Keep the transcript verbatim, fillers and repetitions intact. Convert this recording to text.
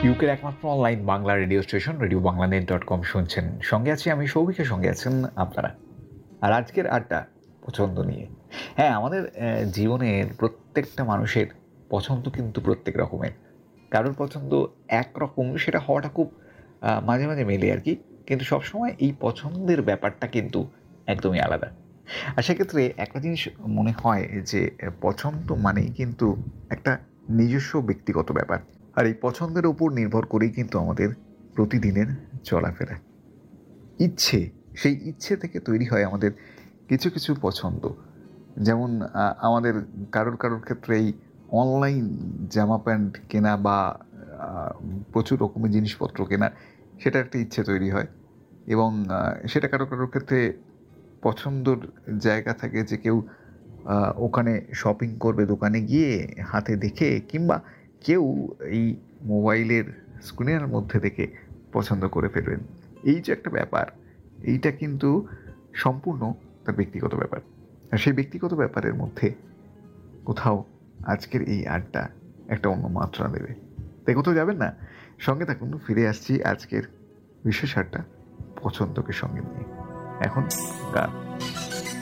ইউকের একমাত্র online Bangla radio station radio বাংলানেট dot com শুনছেন। সঙ্গে আছি আমি, সৌভিকের সঙ্গে আছেন আপনারা। আর আজকের আড্ডা পছন্দ নিয়ে। হ্যাঁ, আমাদের জীবনের প্রত্যেকটা মানুষের পছন্দ কিন্তু প্রত্যেক রকমের। কারোর পছন্দ একরকম, সেটা হওয়াটা খুব মাঝে মাঝে মেলে আর কি, কিন্তু সবসময় এই পছন্দের ব্যাপারটা কিন্তু একদমই আলাদা। আর সেক্ষেত্রে একটা জিনিস মনে হয় যে পছন্দ মানেই কিন্তু একটা নিজস্ব ব্যক্তিগত ব্যাপার। আর এই পছন্দের উপর নির্ভর করেই কিন্তু আমাদের প্রতিদিনের চলাফেরা। ইচ্ছে, সেই ইচ্ছে থেকে তৈরি হয় আমাদের কিছু কিছু পছন্দ। যেমন আমাদের কারোর কারোর ক্ষেত্রে এই অনলাইন জামা প্যান্ট কেনা বা প্রচুর রকমের জিনিসপত্র কেনা, সেটা একটা ইচ্ছে তৈরি হয়। এবং সেটা কারো কারোর ক্ষেত্রে পছন্দর জায়গা থাকে যে কেউ ওখানে শপিং করবে দোকানে গিয়ে হাতে দেখে, কিংবা কেউ এই মোবাইলের স্ক্রিনের মধ্যে দেখে পছন্দ করে ফেলবেন। এই যে একটা ব্যাপার, এইটা কিন্তু সম্পূর্ণ তার ব্যক্তিগত ব্যাপার। আর সেই ব্যক্তিগত ব্যাপারের মধ্যে কোথাও আজকের এই আড্ডা একটা অন্য মাত্রা দেবে। তাই কোথাও যাবেন না, সঙ্গে থাকুন। ফিরে আসছি আজকের বিশেষ আড্ডা পছন্দকে সঙ্গে নিয়ে। এখন গান।